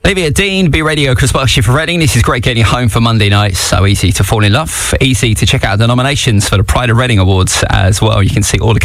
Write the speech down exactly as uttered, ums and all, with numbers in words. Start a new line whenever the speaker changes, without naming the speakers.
Olivia Dean, B Radio, Chris Buckshire for Reading. This is great getting you home for Monday night. So easy to fall in love. Easy to check out the nominations for the Pride of Reading Awards as well. You can see all the